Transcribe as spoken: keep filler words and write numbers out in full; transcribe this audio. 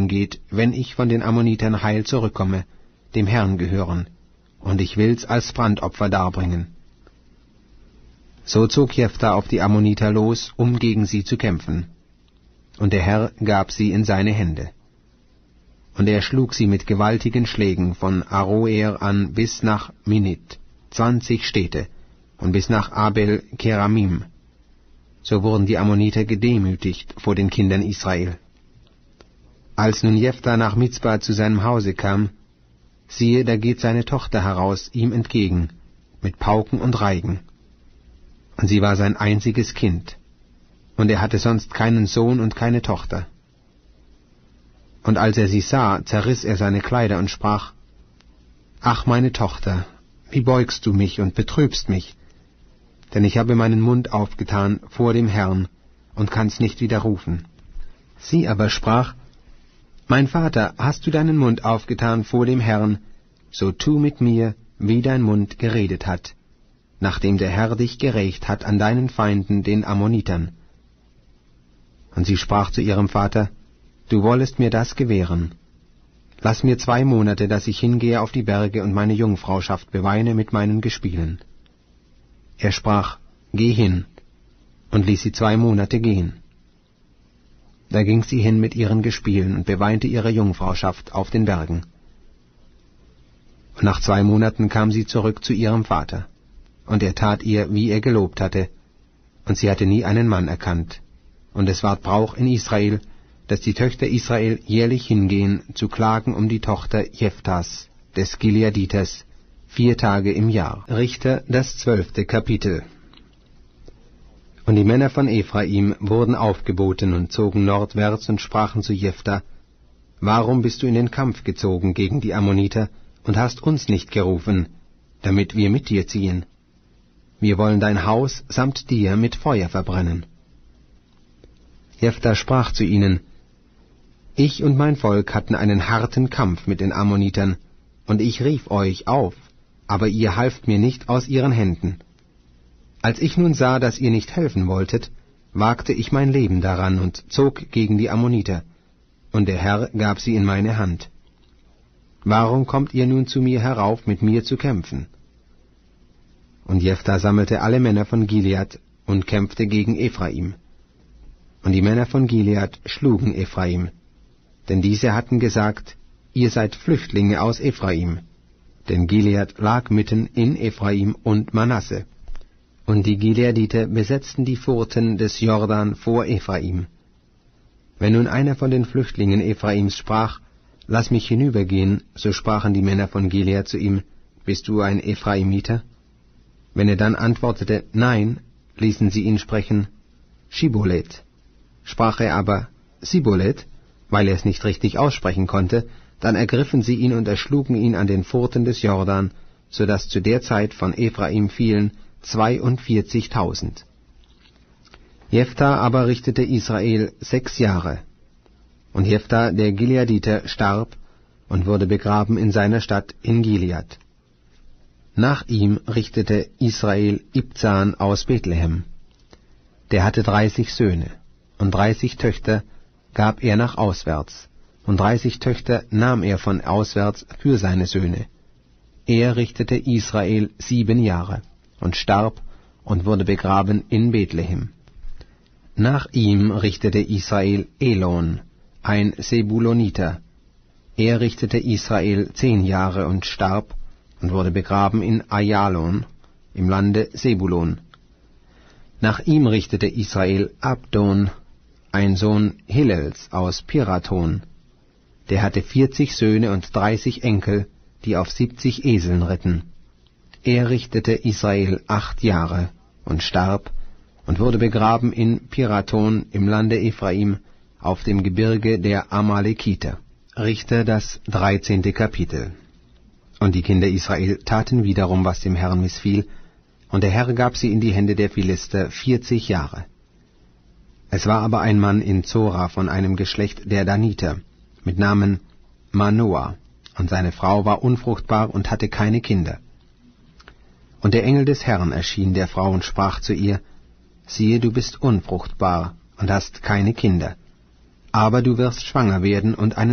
vonstatten geht, wenn ich von den Ammonitern heil zurückkomme, dem Herrn gehören, und ich will's als Brandopfer darbringen. So zog Jephthah auf die Ammoniter los, um gegen sie zu kämpfen. Und der Herr gab sie in seine Hände. Und er schlug sie mit gewaltigen Schlägen von Aroer an bis nach Minit, zwanzig Städte, und bis nach Abel Keramim. So wurden die Ammoniter gedemütigt vor den Kindern Israel. Als nun Jephthah nach Mizpah zu seinem Hause kam, siehe, da geht seine Tochter heraus ihm entgegen, mit Pauken und Reigen. Und sie war sein einziges Kind, und er hatte sonst keinen Sohn und keine Tochter. Und als er sie sah, zerriss er seine Kleider und sprach, »Ach, meine Tochter, wie beugst du mich und betrübst mich? Denn ich habe meinen Mund aufgetan vor dem Herrn und kann's nicht widerrufen.« Sie aber sprach, »Mein Vater, hast du deinen Mund aufgetan vor dem Herrn, so tu mit mir, wie dein Mund geredet hat, nachdem der Herr dich gerächt hat an deinen Feinden, den Ammonitern.« Und sie sprach zu ihrem Vater, »Du wollest mir das gewähren. Lass mir zwei Monate, dass ich hingehe auf die Berge und meine Jungfrauschaft beweine mit meinen Gespielen.« Er sprach, »Geh hin«, und ließ sie zwei Monate gehen. Da ging sie hin mit ihren Gespielen und beweinte ihre Jungfrauschaft auf den Bergen. Und nach zwei Monaten kam sie zurück zu ihrem Vater, und er tat ihr, wie er gelobt hatte, und sie hatte nie einen Mann erkannt. Und es ward Brauch in Israel, dass die Töchter Israel jährlich hingehen, zu klagen um die Tochter Jephthahs, des Gileaditers, vier Tage im Jahr. Richter, das zwölfte Kapitel. Und die Männer von Ephraim wurden aufgeboten und zogen nordwärts und sprachen zu Jephthah, »Warum bist du in den Kampf gezogen gegen die Ammoniter und hast uns nicht gerufen, damit wir mit dir ziehen? Wir wollen dein Haus samt dir mit Feuer verbrennen.« Jephthah sprach zu ihnen, »Ich und mein Volk hatten einen harten Kampf mit den Ammonitern, und ich rief euch auf, aber ihr halft mir nicht aus ihren Händen. Als ich nun sah, dass ihr nicht helfen wolltet, wagte ich mein Leben daran und zog gegen die Ammoniter, und der Herr gab sie in meine Hand. Warum kommt ihr nun zu mir herauf, mit mir zu kämpfen?« Und Jephthah sammelte alle Männer von Gilead und kämpfte gegen Ephraim. Und die Männer von Gilead schlugen Ephraim, denn diese hatten gesagt, ihr seid Flüchtlinge aus Ephraim, denn Gilead lag mitten in Ephraim und Manasse. Und die Gileaditer besetzten die Furten des Jordan vor Ephraim. Wenn nun einer von den Flüchtlingen Ephraims sprach, »Lass mich hinübergehen«, so sprachen die Männer von Gilead zu ihm, »Bist du ein Ephraimiter?« Wenn er dann antwortete, »Nein«, ließen sie ihn sprechen, »Schibolet«. Sprach er aber, »Sibolet«, weil er es nicht richtig aussprechen konnte, dann ergriffen sie ihn und erschlugen ihn an den Furten des Jordan, so dass zu der Zeit von Ephraim fielen zweiundvierzigtausend. Jephthah aber richtete Israel sechs Jahre. Und Jephthah der Gileaditer starb und wurde begraben in seiner Stadt in Gilead. Nach ihm richtete Israel Ibzan aus Bethlehem. Der hatte dreißig Söhne, und dreißig Töchter gab er nach auswärts, und dreißig Töchter nahm er von auswärts für seine Söhne. Er richtete Israel sieben Jahre und starb und wurde begraben in Bethlehem. Nach ihm richtete Israel Elon, ein Sebuloniter. Er richtete Israel zehn Jahre und starb und wurde begraben in Ajalon, im Lande Sebulon. Nach ihm richtete Israel Abdon, ein Sohn Hillels aus Pirathon. Der hatte vierzig Söhne und dreißig Enkel, die auf siebzig Eseln ritten. Er richtete Israel acht Jahre und starb und wurde begraben in Pirathon im Lande Ephraim auf dem Gebirge der Amalekiter. Richter, das dreizehnte Kapitel. Und die Kinder Israel taten wiederum, was dem Herrn missfiel, und der Herr gab sie in die Hände der Philister vierzig Jahre. Es war aber ein Mann in Zora von einem Geschlecht der Daniter, mit Namen Manoah, und seine Frau war unfruchtbar und hatte keine Kinder. Und der Engel des Herrn erschien der Frau und sprach zu ihr, siehe, du bist unfruchtbar und hast keine Kinder, aber du wirst schwanger werden und einen